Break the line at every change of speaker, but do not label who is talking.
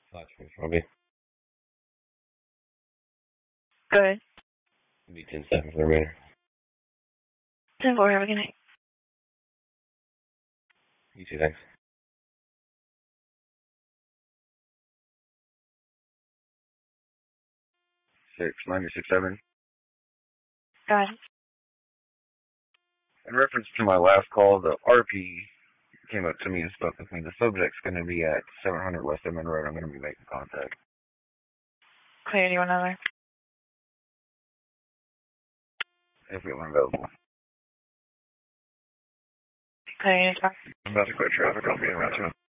Flash face, Robbie.
Good.
Be 10-7 for the remainder.
10-4, have a good night.
You too, thanks.
696-7.
Go ahead.
In reference to my last call, the RP came up to me and spoke with me. The subject's going to be at 700 West Edmond Road. I'm going to be making contact.
Clear, do you want another?
If we weren't available.
Clear, you need to talk.
I'm about to quit traffic. I'll be around 2.